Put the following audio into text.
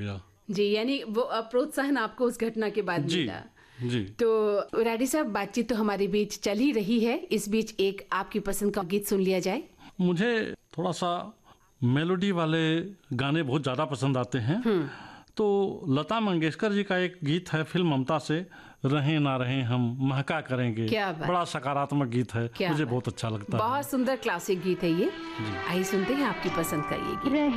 गया। जी, यानी वो प्रोत्साहन आपको उस घटना के बाद जी मिला। जी। तो राठी साहब, बातचीत तो हमारे बीच चल ही रही है, इस बीच एक आपकी पसंद का गीत सुन लिया जाए। मुझे थोड़ा सा मेलोडी वाले गाने बहुत ज़्यादा पसंद आते हैं। तो लता मंगेशकर जी का एक गीत है फिल्म ममता से, रहें ना रहें हम महका करेंगे। क्या बात। बड़ा सकारात्मक गीत है, मुझे बहुत अच्छा लगता है। बहुत सुंदर क्लासिक गीत है ये। आइए सुनते हैं आपकी पसंद का ये गीत।